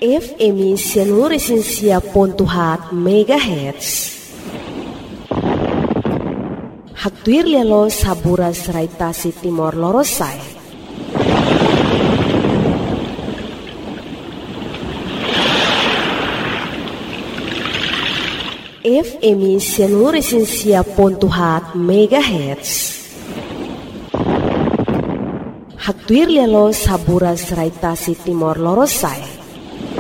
FM Sianuresinsia.hat MHz. Haktuir lialo saburas raitasi Timor Lorosai. FM Sianuresinsia.hat MHz. Haktuir lialo saburas raitasi Timor Lorosai.